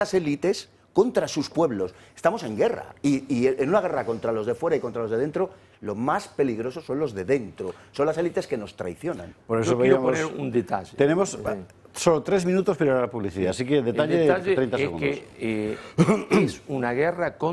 las élites contra sus pueblos. Estamos en guerra. Y en una guerra contra los de fuera y contra los de dentro, lo más peligrosos son los de dentro. Son las élites que nos traicionan. Por eso Yo quiero poner un detalle. Tenemos solo 3 minutos para la publicidad, así que detalle, El detalle 30 es segundos. que es una guerra contra